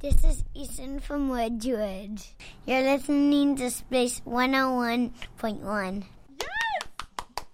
This is Ethan from Wedgwood. You're listening to Space 101.1.